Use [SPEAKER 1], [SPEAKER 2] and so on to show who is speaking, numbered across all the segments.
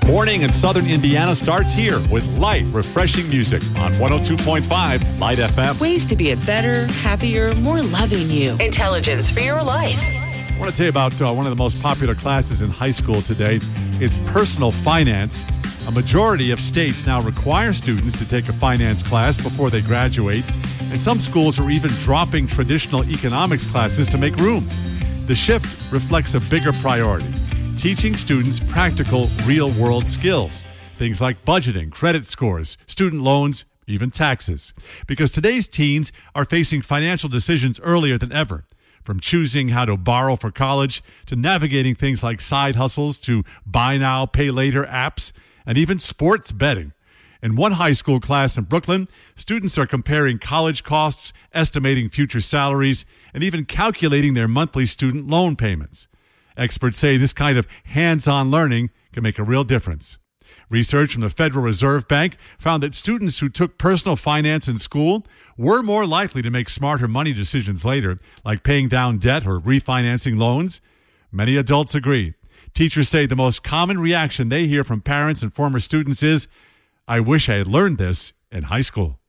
[SPEAKER 1] Morning in Southern Indiana starts here with light, refreshing music on 102.5 Light FM.
[SPEAKER 2] Ways to be a better, happier, more loving you. Intelligence for your life.
[SPEAKER 1] I want to tell you about one of the most popular classes in high school today. It's personal finance. A majority of states now require students to take a finance class before they graduate, and some schools are even dropping traditional economics classes to make room. The shift reflects a bigger priority: teaching students practical, real-world skills. Things like budgeting, credit scores, student loans, even taxes. Because today's teens are facing financial decisions earlier than ever. From choosing how to borrow for college, to navigating things like side hustles, to buy now, pay later apps, and even sports betting. In one high school class in Brooklyn, students are comparing college costs, estimating future salaries, and even calculating their monthly student loan payments. Experts say this kind of hands-on learning can make a real difference. Research from the Federal Reserve Bank found that students who took personal finance in school were more likely to make smarter money decisions later, like paying down debt or refinancing loans. Many adults agree. Teachers say the most common reaction they hear from parents and former students is, "I wish I had learned this in high school."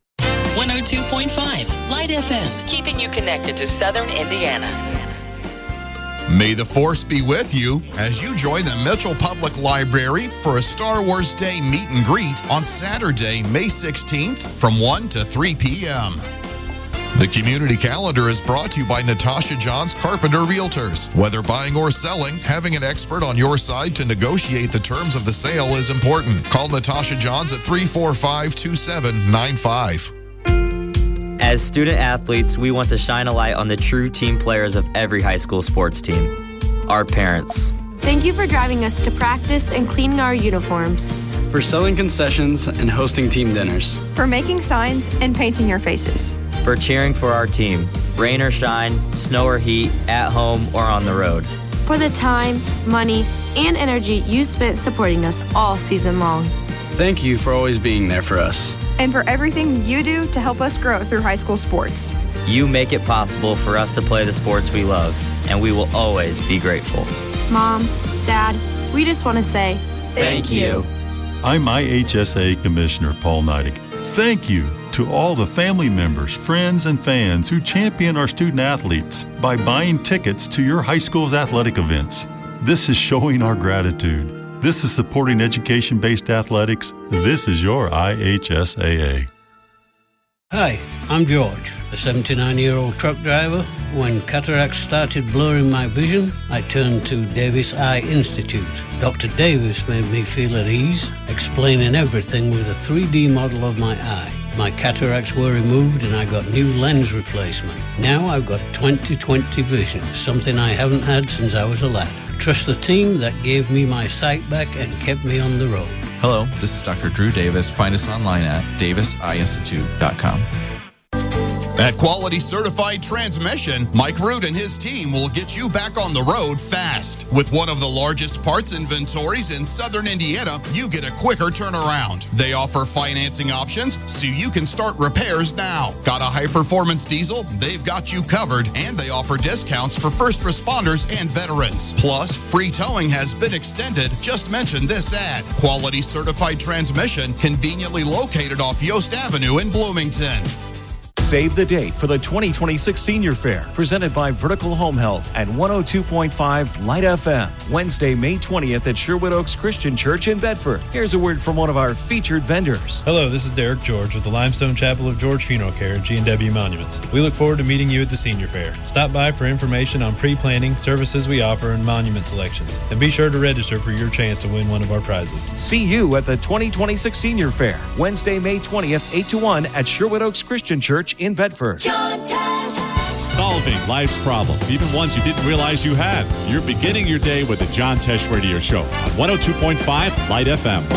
[SPEAKER 2] 102.5 Light FM, keeping you connected to Southern Indiana.
[SPEAKER 3] May the Force be with you as you join the Mitchell Public Library for a Star Wars Day meet and greet on Saturday, May 16th from 1 to 3 p.m. The community calendar is brought to you by Natasha Johns Carpenter Realtors. Whether buying or selling, having an expert on your side to negotiate the terms of the sale is important. Call Natasha Johns at 345-2795.
[SPEAKER 4] As student athletes, we want to shine a light on the true team players of every high school sports team, our parents.
[SPEAKER 5] Thank you for driving us to practice and cleaning our uniforms.
[SPEAKER 6] For selling concessions and hosting team dinners.
[SPEAKER 7] For making signs and painting your faces.
[SPEAKER 4] For cheering for our team, rain or shine, snow or heat, at home or on the road.
[SPEAKER 5] For the time, money, and energy you spent supporting us all season long.
[SPEAKER 6] Thank you for always being there for us.
[SPEAKER 7] And for everything you do to help us grow through high school sports.
[SPEAKER 4] You make it possible for us to play the sports we love, and we will always be grateful.
[SPEAKER 5] Mom, Dad, we just want to say
[SPEAKER 4] thank you.
[SPEAKER 8] I'm IHSA Commissioner Paul Neidig. Thank you to all the family members, friends, and fans who champion our student athletes by buying tickets to your high school's athletic events. This is showing our gratitude. This is supporting education-based athletics. This is your IHSAA.
[SPEAKER 9] Hi, I'm George, a 79-year-old truck driver. When cataracts started blurring my vision, I turned to Davis Eye Institute. Dr. Davis made me feel at ease, explaining everything with a 3D model of my eye. My cataracts were removed and I got new lens replacement. Now I've got 20/20 vision, something I haven't had since I was a lad. Trust the team that gave me my sight back and kept me on the road.
[SPEAKER 10] Hello, this is Dr. Drew Davis. Find us online at daviseyeinstitute.com.
[SPEAKER 3] At Quality Certified Transmission, Mike Root and his team will get you back on the road fast. With one of the largest parts inventories in Southern Indiana, you get a quicker turnaround. They offer financing options so you can start repairs now. Got a high-performance diesel? They've got you covered, and they offer discounts for first responders and veterans. Plus, free towing has been extended. Just mention this ad. Quality Certified Transmission, conveniently located off Yost Avenue in Bloomington.
[SPEAKER 11] Save the date for the 2026 Senior Fair, presented by Vertical Home Health at 102.5 Light FM, Wednesday, May 20th at Sherwood Oaks Christian Church in Bedford. Here's a word from one of our featured vendors.
[SPEAKER 12] Hello, this is Derek George with the Limestone Chapel of George Funeral Care at G&W Monuments. We look forward to meeting you at the Senior Fair. Stop by for information on pre-planning, services we offer, and monument selections. And be sure to register for your chance to win one of our prizes.
[SPEAKER 11] See you at the 2026 Senior Fair, Wednesday, May 20th, 8 to 1 at Sherwood Oaks Christian Church in Bedford.
[SPEAKER 1] John Tesh. Solving life's problems, even ones you didn't realize you had. You're beginning your day with the John Tesh Radio Show on 102.5 Light FM.